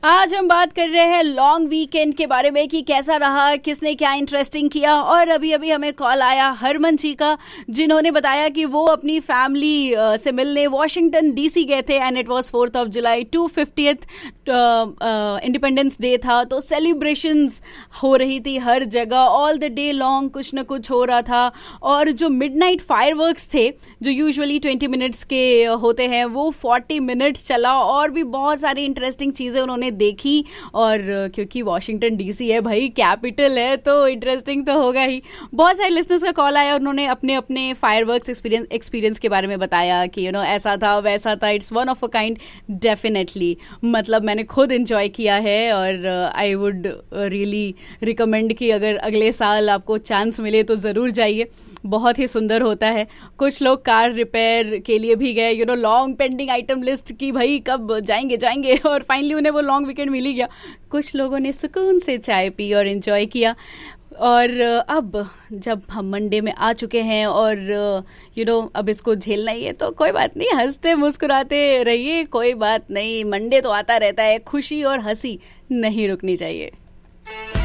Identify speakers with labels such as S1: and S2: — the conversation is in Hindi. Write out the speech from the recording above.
S1: आज हम बात कर रहे हैं लॉन्ग वीकेंड के बारे में कि कैसा रहा, किसने क्या इंटरेस्टिंग किया। और अभी अभी हमें कॉल आया हरमन जी का, जिन्होंने बताया कि वो अपनी फैमिली से मिलने वॉशिंगटन डीसी गए थे and it was 4th of July, 250th independence day था। तो सेलिब्रेशंस हो रही थी हर जगह, ऑल द डे लॉन्ग कुछ न कुछ हो रहा था। और जो मिडनाइट फायरवर्क्स थे जो यूजुअली 20 मिनट्स के होते हैं, वो 40 मिनट्स चला और भी बहुत सारी इंटरेस्टिंग चीजें उन्होंने देखी। और क्योंकि वॉशिंगटन डीसी है भाई, कैपिटल है, तो इंटरेस्टिंग तो होगा ही। बहुत सारे लिसनर्स का कॉल आया, उन्होंने अपने अपने फायरवर्क्स एक्सपीरियंस के बारे में बताया कि ऐसा था वैसा था। It's one of a kind, definitely. मतलब मैंने खुद एंजॉय किया है और आई वुड रियली रिकमेंड कि अगर अगले साल आपको चांस मिले तो ज़रूर जाइए, बहुत ही सुंदर होता है। कुछ लोग कार रिपेयर के लिए भी गए, लॉन्ग पेंडिंग आइटम लिस्ट की भाई कब जाएंगे और फाइनली उन्हें वो लॉन्ग वीकेंड मिल ही गया। कुछ लोगों ने सुकून से चाय पी और एंजॉय किया। और अब जब हम मंडे में आ चुके हैं और अब इसको झेलना ही है, तो कोई बात नहीं, हंसते मुस्कुराते रहिए, कोई बात नहीं। मंडे तो आता रहता है, खुशी और हंसी नहीं रुकनी चाहिए।